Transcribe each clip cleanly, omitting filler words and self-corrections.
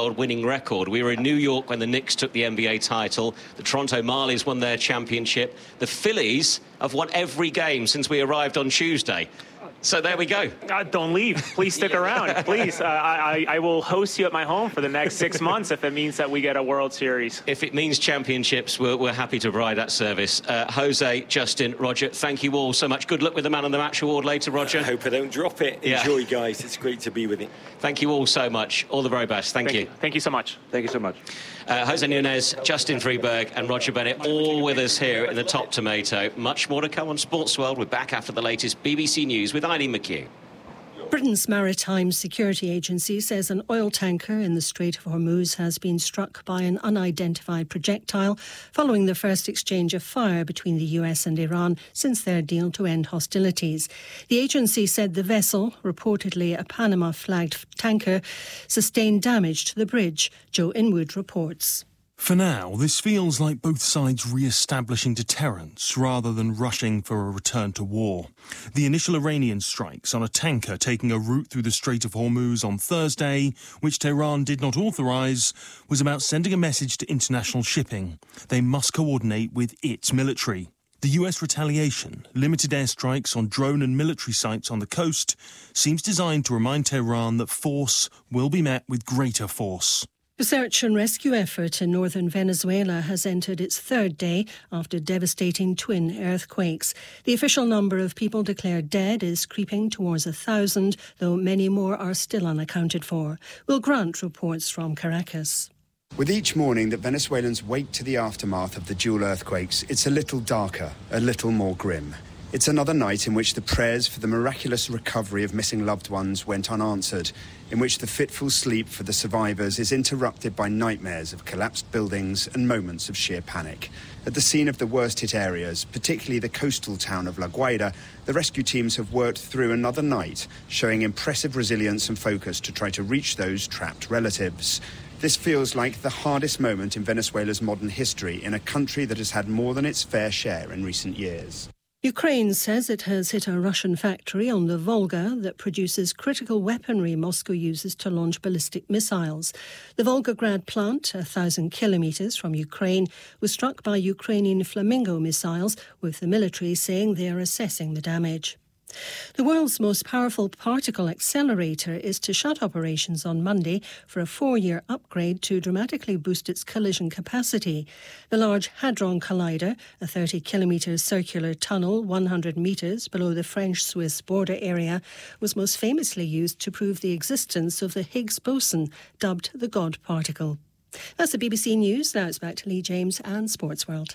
world winning record. We were in New York when the Knicks took the NBA title. The Toronto Marlies won their championship. The Phillies have won every game since we arrived on Tuesday. So there we go. Don't leave. Please stick around. Please. I will host you at my home for the next 6 months if it means that we get a World Series. If it means championships, we're happy to provide that service. Jose, Justin, Roger, thank you all so much. Good luck with the Man of the Match award later, Roger. I hope I don't drop it. Enjoy, guys. It's great to be with you. Thank you all so much. All the very best. Thank you. Thank you so much. Thank you so much. Jose Nunez, Justin Freeberg and Roger Bennett, all with us here in the Top Tomato. Much more to come on Sports World. We're back after the latest BBC News with Eileen McHugh. Britain's Maritime Security Agency says an oil tanker in the Strait of Hormuz has been struck by an unidentified projectile following the first exchange of fire between the US and Iran since their deal to end hostilities. The agency said the vessel, reportedly a Panama-flagged tanker, sustained damage to the bridge. Joe Inwood reports. For now, this feels like both sides re-establishing deterrence rather than rushing for a return to war. The initial Iranian strikes on a tanker taking a route through the Strait of Hormuz on Thursday, which Tehran did not authorise, was about sending a message to international shipping. They must coordinate with its military. The US retaliation, limited airstrikes on drone and military sites on the coast, seems designed to remind Tehran that force will be met with greater force. The search and rescue effort in northern Venezuela has entered its third day after devastating twin earthquakes. The official number of people declared dead is creeping towards 1,000, though many more are still unaccounted for. Will Grant reports from Caracas. With each morning that Venezuelans wake to the aftermath of the dual earthquakes, it's a little darker, a little more grim. It's another night in which the prayers for the miraculous recovery of missing loved ones went unanswered, in which the fitful sleep for the survivors is interrupted by nightmares of collapsed buildings and moments of sheer panic. At the scene of the worst-hit areas, particularly the coastal town of La Guaira, the rescue teams have worked through another night, showing impressive resilience and focus to try to reach those trapped relatives. This feels like the hardest moment in Venezuela's modern history in a country that has had more than its fair share in recent years. Ukraine says it has hit a Russian factory on the Volga that produces critical weaponry Moscow uses to launch ballistic missiles. The Volgograd plant, 1,000 kilometres from Ukraine, was struck by Ukrainian Flamingo missiles, with the military saying they are assessing the damage. The world's most powerful particle accelerator is to shut operations on Monday for a 4-year upgrade to dramatically boost its collision capacity. The Large Hadron Collider, a 30-kilometre circular tunnel 100 metres below the French-Swiss border area, was most famously used to prove the existence of the Higgs boson, dubbed the God particle. That's the BBC News. Now it's back to Lee James and Sports World.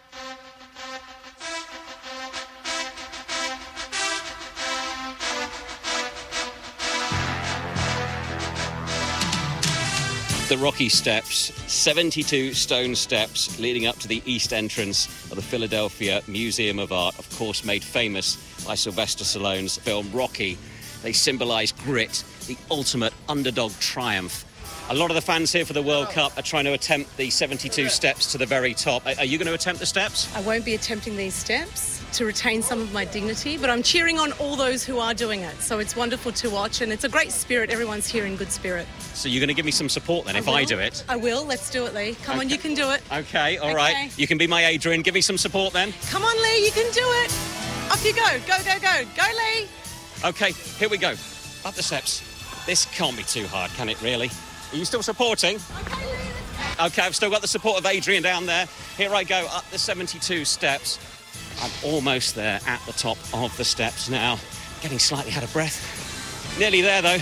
The Rocky Steps, 72 stone steps leading up to the east entrance of the Philadelphia Museum of Art, of course made famous by Sylvester Stallone's film Rocky. They symbolise grit, the ultimate underdog triumph. A lot of the fans here for the World Cup are trying to attempt the 72 steps to the very top. Are you going to attempt the steps? I won't be attempting these steps to retain some of my dignity, but I'm cheering on all those who are doing it. So it's wonderful to watch, and it's a great spirit. Everyone's here in good spirit. So you're going to give me some support then if I do it? I will. Let's do it, Lee. Come on, you can do it. OK, all right. You can be my Adrian. Give me some support then. Come on, Lee, you can do it. Off you go. Go, go, go. Go, Lee. OK, here we go. Up the steps. This can't be too hard, can it, really? Are you still supporting? OK, Lee, let's go. OK, I've still got the support of Adrian down there. Here I go, up the 72 steps. I'm almost there at the top of the steps now. Getting slightly out of breath. Nearly there, though.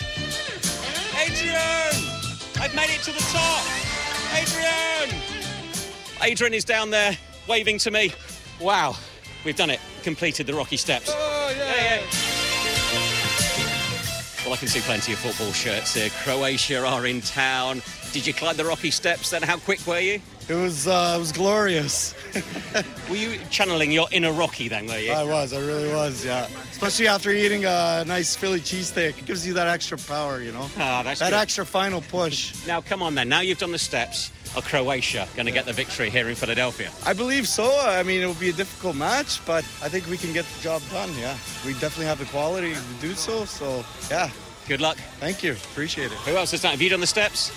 Adrian! I've made it to the top! Adrian! Adrian is down there, waving to me. Wow, we've done it. Completed the Rocky Steps. Oh, yeah. Well, I can see plenty of football shirts here. Croatia are in town. Did you climb the Rocky Steps then? How quick were you? It was glorious. Were you channeling your inner Rocky then, were you? I really was, yeah. Especially after eating a nice Philly cheesesteak. It gives you that extra power, you know? That's that good. extra final push. Now, come on then. Now you've done the steps. Are Croatia going to get the victory here in Philadelphia? I believe so. I mean, it will be a difficult match, but I think we can get the job done, yeah. We definitely have the quality to do so, yeah. Good luck. Thank you. Appreciate it. Who else has done? Have you done the steps?